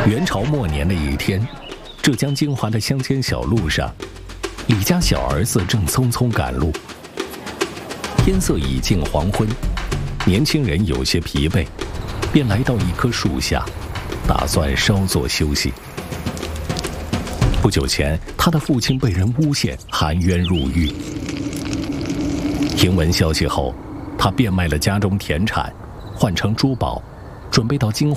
元朝末年的一天，浙江金华的乡间小路上，李家小儿子正匆匆赶路。天色已近黄昏，年轻人有些疲惫，便来到一棵树下，打算稍作休息。不久前，他的父亲被人诬陷，含冤入狱。听闻消息后，他变卖了家中田产，换成珠宝，准备到金华